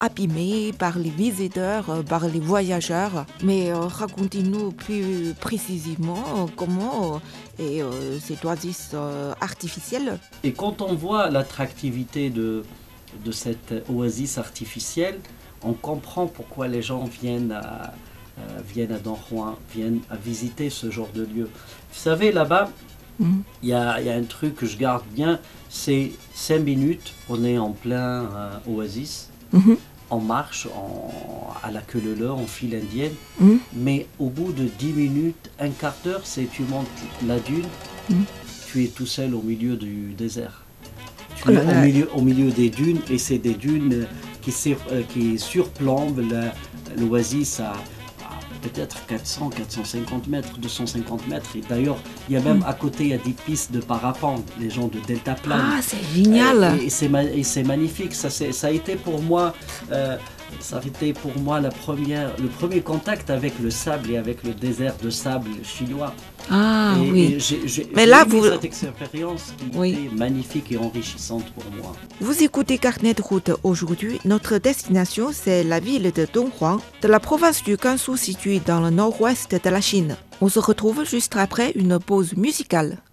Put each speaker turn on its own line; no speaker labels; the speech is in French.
abîmée par les visiteurs, par les voyageurs. Mais racontez-nous plus précisément comment est cette oasis artificielle.
Et quand on voit l'attractivité de cette oasis artificielle, on comprend pourquoi les gens viennent à Don Juan, viennent à visiter ce genre de lieu. Vous savez, là-bas, il y a un truc que je garde bien, c'est 5 minutes, on est en plein oasis,
Mhm.
on marche à la queue leu-leu, en file indienne,
Mhm.
mais au bout de 10 minutes, un quart d'heure, c'est tu montes la dune, tu es tout seul au milieu du désert. Tu
Oh
es
là là.
au milieu des dunes, et c'est des dunes qui surplombent l'oasis à peut-être 400, 450 mètres, 250 mètres. Et d'ailleurs, il y a même à côté, il y a des pistes de parapente, les gens de deltaplane.
Ah, c'est génial.
Et c'est magnifique. Ça a été pour moi, le premier contact avec le sable et avec le désert de sable chinois.
Ah
Et
oui.
j'ai
Mais là,
aimé
vous-
cette expérience qui
Oui.
était magnifique et enrichissante pour moi.
Vous écoutez Carnet de route aujourd'hui. Notre destination, c'est la ville de Donghuang, de la province du Gansu située dans le nord-ouest de la Chine. On se retrouve juste après une pause musicale.